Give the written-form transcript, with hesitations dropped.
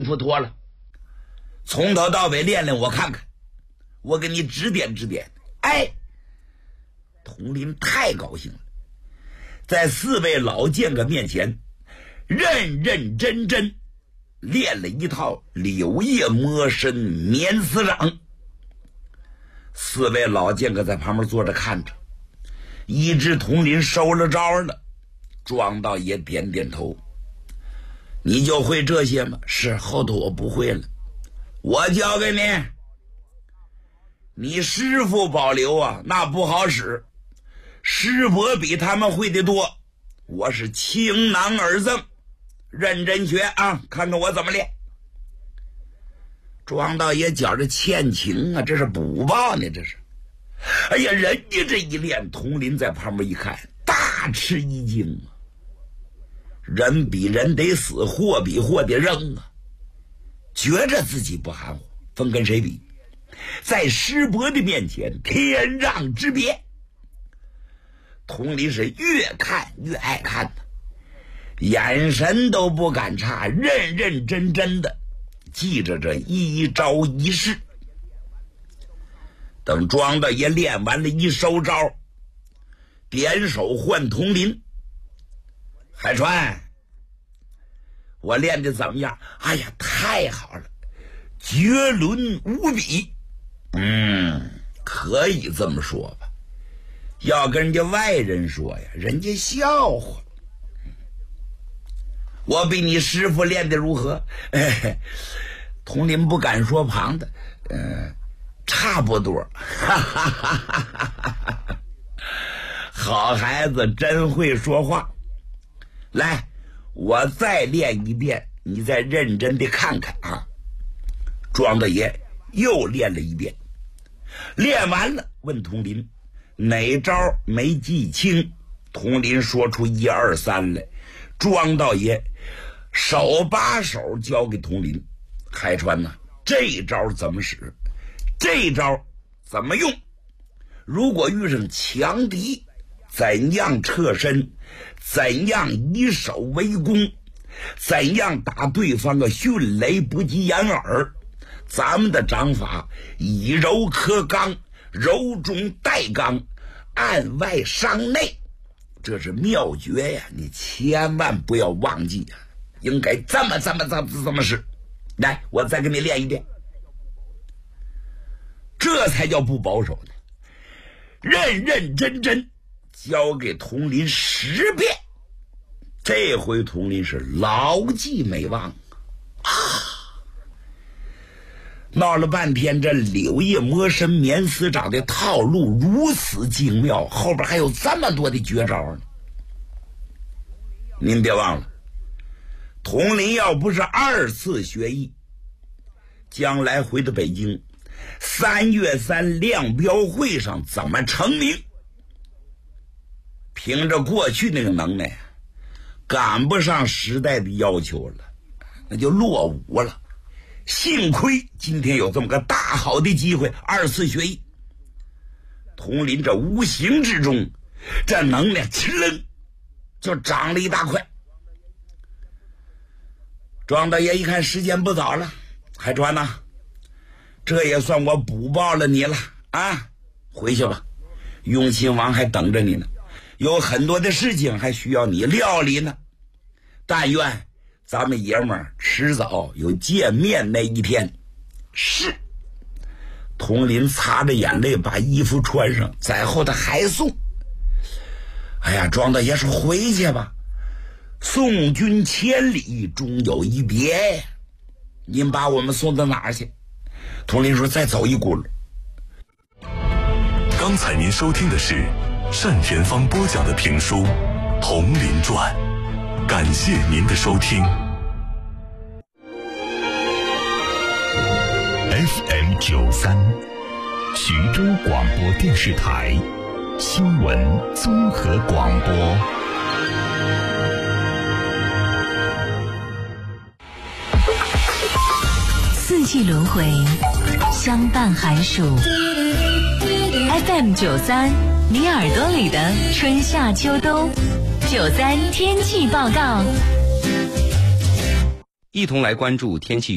服脱了，从头到尾练练我看看，我给你指点指点。哎，佟林太高兴了，在4位老剑客面前认认真真练了一套柳叶魔身免死掌。4位老剑客在旁边坐着看着，一直佟林收了招了。庄道爷点点头，你就会这些吗？是，后头我不会了，我教给你。你师傅保留啊，那不好使，师伯比他们会的多，我是倾囊而赠，认真学啊，看看我怎么练。庄道爷觉着欠情啊，这是补报呢，这是。哎呀，人家这一练，佟林在旁边一看，大吃一惊啊！人比人得死，货比货得扔啊！觉着自己不含糊，分跟谁比？在师伯的面前，天壤之别。佟林是越看越爱看的，眼神都不敢差，认认真真的记着这一招一式。等庄大爷练完了一收招，点手唤佟林，海川，我练的怎么样？哎呀，太好了，绝伦无比。可以这么说吧，要跟人家外人说呀，人家笑话。我比你师傅练的如何？佟林不敢说旁的，差不多。好孩子，真会说话。来，我再练一遍，你再认真的看看啊。庄大爷又练了一遍，练完了问佟林哪招没记清。佟林说出1、2、3来，庄道爷手把手教给佟林。海川呐，这招怎么使？这招怎么用？如果遇上强敌，怎样撤身？怎样以守为攻？怎样打对方个迅雷不及掩耳？咱们的掌法以柔克刚，柔中带刚，暗外伤内，这是妙诀呀！你千万不要忘记呀，应该这么使。来，我再给你练一遍，这才叫不保守呢。认认真真教给佟林10遍，这回佟林是牢记没忘啊！闹了半天，这柳叶魔身免死掌的套路如此精妙，后边还有这么多的绝招呢。您别忘了，佟林要不是2次学艺，将来回到北京3月3亮标会上怎么成名？凭着过去那个能耐，赶不上时代的要求了，那就落伍了。幸亏今天有这么个大好的机会，2次学艺。佟林这无形之中，这能量哧就长了一大块。庄大爷一看时间不早了，海川呐，这也算我补报了你了啊！回去吧，雍亲王还等着你呢，有很多的事情还需要你料理呢。但愿咱们爷们儿迟早有见面那一天。是。佟林擦着眼泪把衣服穿上，在后头还送。哎呀，庄大爷说回去吧，送君千里终有一别呀。您把我们送到哪儿去？佟林说再走一轱辘。 刚才您收听的是单田芳播讲的评书《佟林传》，感谢您的收听。FM 93，徐州广播电视台新闻综合广播。 四季轮回，相伴寒暑。FM 93，你耳朵里的春夏秋冬。93天气报告， 一同来关注天气。